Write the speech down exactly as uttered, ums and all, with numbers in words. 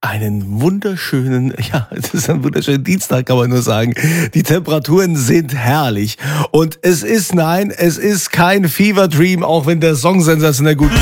Einen wunderschönen, ja, es ist ein wunderschöner Dienstag, kann man nur sagen. Die Temperaturen sind herrlich. Und es ist, nein, es ist kein Fever Dream, auch wenn der Song sensationell gut